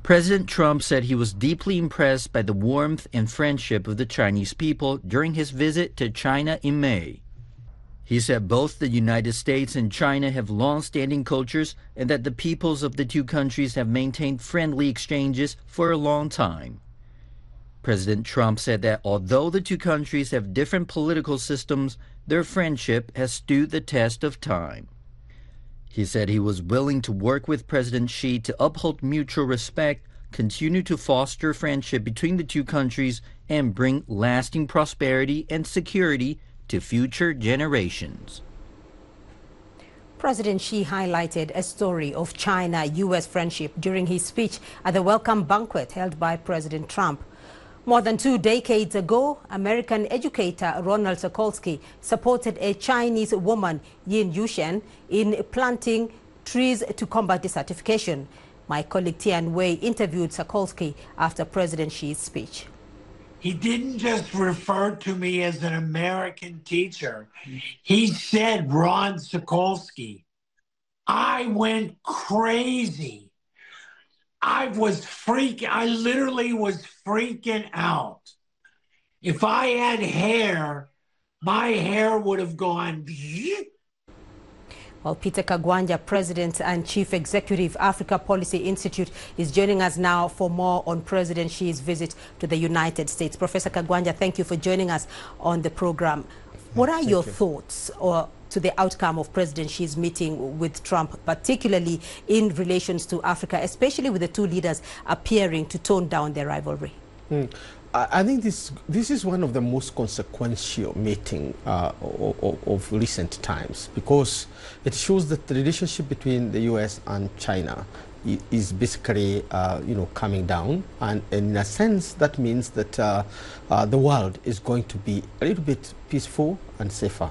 President Trump said he was deeply impressed by the warmth and friendship of the Chinese people during his visit to China in May. He said both the United States and China have long-standing cultures and that the peoples of the two countries have maintained friendly exchanges for a long time. President Trump said that although the two countries have different political systems, their friendship has stood the test of time. He said he was willing to work with President Xi to uphold mutual respect, continue to foster friendship between the two countries, and bring lasting prosperity and security to future generations. President Xi highlighted a story of China-U.S. friendship during his speech at the welcome banquet held by President Trump. More than 2 decades ago, American educator Ronald Sokolsky supported a Chinese woman, Yin Yushen, in planting trees to combat desertification. My colleague Tian Wei interviewed Sokolsky after President Xi's speech. He didn't just refer to me as an American teacher. He said, Ron Sokolsky. I went crazy. I literally was freaking out. If I had hair, my hair would have gone. Well, Peter Kagwanja, President and Chief Executive, Africa Policy Institute, is joining us now for more on President Xi's visit to the United States. Professor Kagwanja, thank you for joining us on the program. What are your thoughts to the outcome of President Xi's meeting with Trump, particularly in relations to Africa, especially with the two leaders appearing to tone down their rivalry? I think this is one of the most consequential meetings of recent times, because it shows that the relationship between the U.S. and China is basically coming down, and in a sense that means that the world is going to be a little bit peaceful and safer.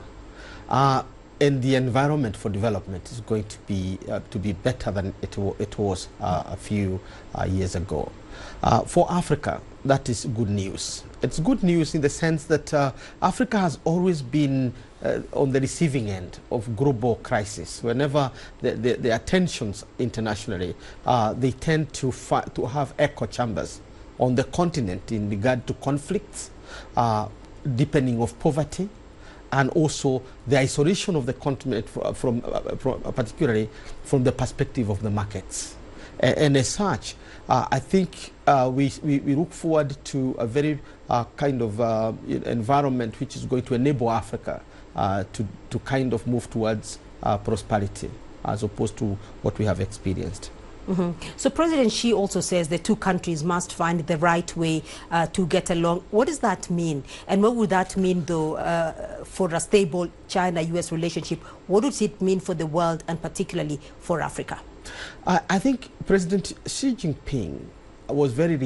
And the environment for development is going to be better than it was a few years ago. For Africa, that is good news. It's good news in the sense that Africa has always been on the receiving end of global crisis. Whenever there are tensions internationally, they tend to have echo chambers on the continent in regard to conflicts, deepening of poverty, and also the isolation of the continent from particularly from the perspective of the markets. And as such, I think we look forward to a very kind of environment which is going to enable Africa to kind of move towards prosperity, as opposed to what we have experienced. So President Xi also says the two countries must find the right way to get along. What does that mean? And what would that mean, though, for a stable China-U.S. relationship? What does it mean for the world and particularly for Africa? I think President Xi Jinping was very